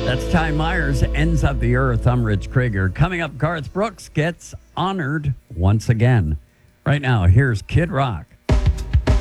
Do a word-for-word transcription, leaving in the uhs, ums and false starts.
That's Ty Myers, Ends of the Earth. I'm Rich Krieger. Coming up, Garth Brooks gets honored once again. Right now, here's Kid Rock.